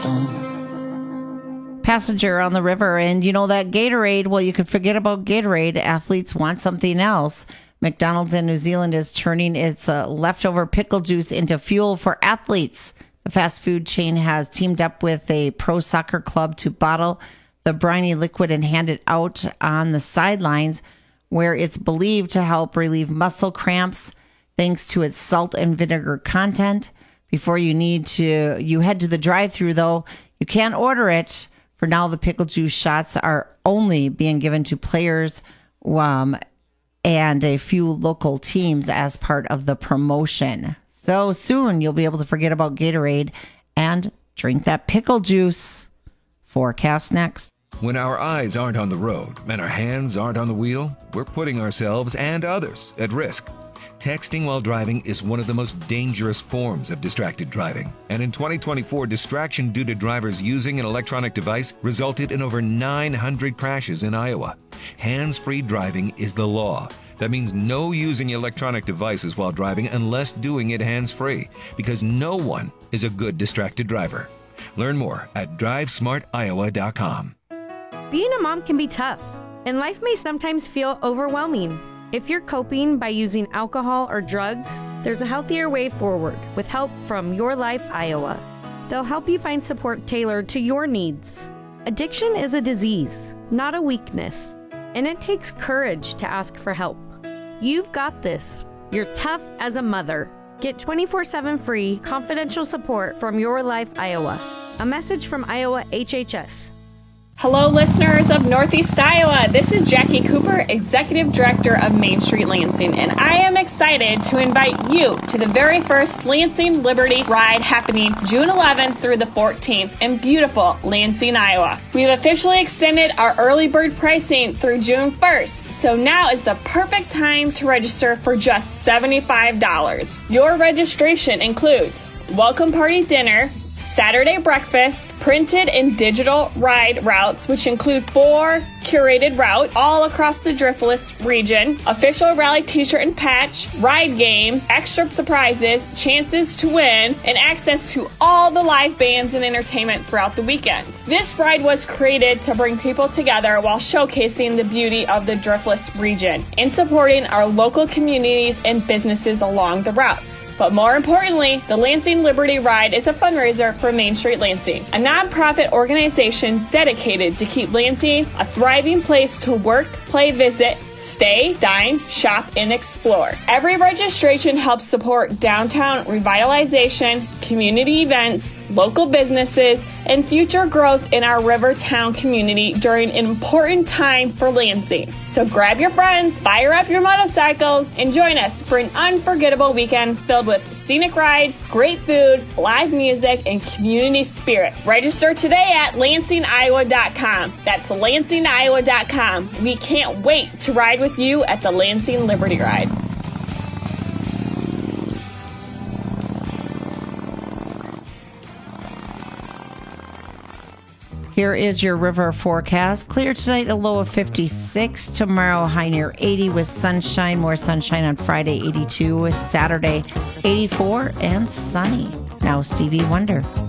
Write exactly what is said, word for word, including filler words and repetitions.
Passenger on the river. And you know that Gatorade, well, you could forget about Gatorade. Athletes want something else. McDonald's in New Zealand is turning its uh, leftover pickle juice into fuel for athletes. The fast food chain has teamed up with a pro soccer club to bottle the briny liquid and hand it out on the sidelines, where it's believed to help relieve muscle cramps thanks to its salt and vinegar content. Before you need to, you head to the drive-thru, though, you can't order it. For now, the pickle juice shots are only being given to players um, and a few local teams as part of the promotion. So soon you'll be able to forget about Gatorade and drink that pickle juice. Forecast next. When our eyes aren't on the road and our hands aren't on the wheel, we're putting ourselves and others at risk. Texting while driving is one of the most dangerous forms of distracted driving. And in twenty twenty-four, distraction due to drivers using an electronic device resulted in over nine hundred crashes in Iowa. Hands-free driving is the law. That means no using electronic devices while driving unless doing it hands-free, because no one is a good distracted driver. Learn more at drive smart iowa dot com. Being a mom can be tough, and life may sometimes feel overwhelming. If you're coping by using alcohol or drugs, there's a healthier way forward with help from Your Life Iowa. They'll help you find support tailored to your needs. Addiction is a disease, not a weakness, and it takes courage to ask for help. You've got this. You're tough as a mother. Get twenty-four seven free confidential support from Your Life Iowa. A message from Iowa H H S. Hello, listeners of Northeast Iowa. This is Jackie Cooper, Executive Director of Main Street Lansing, and I am excited to invite you to the very first Lansing Liberty Ride happening June eleventh through the fourteenth in beautiful Lansing, Iowa. We've officially extended our early bird pricing through June first, so now is the perfect time to register for just seventy-five dollars. Your registration includes welcome party dinner, Saturday breakfast, printed and digital ride routes, which include four curated routes all across the Driftless region, official rally t-shirt and patch, ride game, extra surprises, chances to win, and access to all the live bands and entertainment throughout the weekend. This ride was created to bring people together while showcasing the beauty of the Driftless region and supporting our local communities and businesses along the routes. But more importantly, the Lansing Liberty Ride is a fundraiser for Main Street Lansing, a nonprofit organization dedicated to keep Lansing a thriving place to work, play, visit, stay, dine, shop, and explore. Every registration helps support downtown revitalization, community events, local businesses, and future growth in our Rivertown community during an important time for Lansing. So grab your friends, fire up your motorcycles, and join us for an unforgettable weekend filled with scenic rides, great food, live music, and community spirit. Register today at lansing iowa dot com. That's lansing iowa dot com. We can't wait to ride with you at the Lansing Liberty Ride. Here is your river forecast. Clear tonight, a low of fifty-six. Tomorrow, high near eighty with sunshine. More sunshine on Friday, eighty-two. Saturday, eighty-four and sunny. Now, Stevie Wonder.